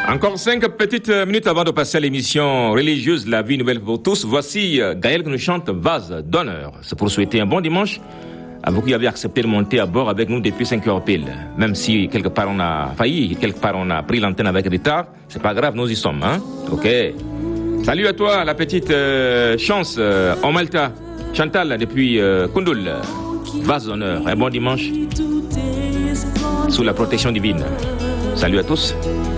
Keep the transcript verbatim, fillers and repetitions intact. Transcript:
Encore cinq petites minutes avant de passer à l'émission religieuse La vie nouvelle pour tous. Voici Gaël qui nous chante Vase d'honneur. C'est pour souhaiter un bon dimanche à vous qui avez accepté de monter à bord avec nous depuis cinq heures pile. Même si quelque part on a failli, quelque part on a pris l'antenne avec retard, c'est pas grave, nous y sommes, hein. Ok. Salut à toi, la petite euh, chance euh, en Malta. Chantal depuis euh, Koundoul. Vase d'honneur. Un bon dimanche sous la protection divine. Salut à tous.